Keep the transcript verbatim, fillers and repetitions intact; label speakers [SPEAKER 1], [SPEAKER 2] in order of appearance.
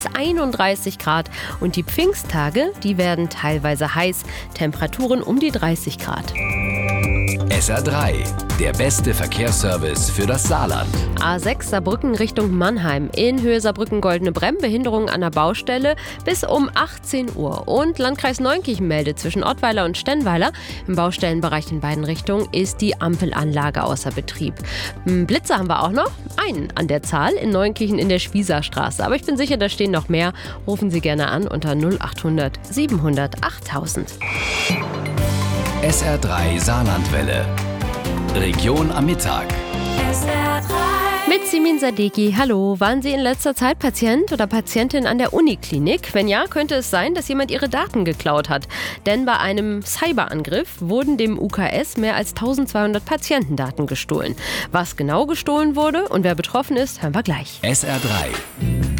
[SPEAKER 1] einunddreißig Grad und die Pfingsttage, die werden teilweise heiß, Temperaturen um die dreißig Grad.
[SPEAKER 2] S R drei, der beste Verkehrsservice für das Saarland.
[SPEAKER 1] A sechs Saarbrücken Richtung Mannheim. In Höhe Saarbrücken-Goldene Bremm, Behinderungen an der Baustelle bis um achtzehn Uhr. Und Landkreis Neunkirchen meldet zwischen Ottweiler und Stennweiler. Im Baustellenbereich in beiden Richtungen ist die Ampelanlage außer Betrieb. Blitze haben wir auch noch. Einen an der Zahl in Neunkirchen in der Spießerstraße. Aber ich bin sicher, da stehen noch mehr. Rufen Sie gerne an unter null achthundert siebenhundert achttausend.
[SPEAKER 2] S R drei Saarlandwelle. Region am Mittag.
[SPEAKER 3] S R drei.
[SPEAKER 1] Mit Simin Sadeki. Hallo, waren Sie in letzter Zeit Patient oder Patientin an der Uniklinik? Wenn ja, könnte es sein, dass jemand Ihre Daten geklaut hat. Denn bei einem Cyberangriff wurden dem U K S mehr als eintausendzweihundert Patientendaten gestohlen. Was genau gestohlen wurde und wer betroffen ist, hören wir gleich.
[SPEAKER 2] S R drei.